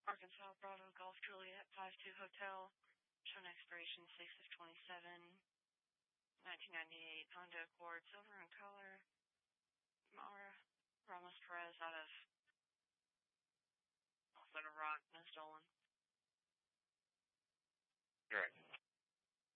Arkansas Bravo Golf Juliet 52 Hotel. Shown expiration 6 of 27. 1998 Honda Accord, silver in color. Mara Ramos Perez out of Rock, no stolen.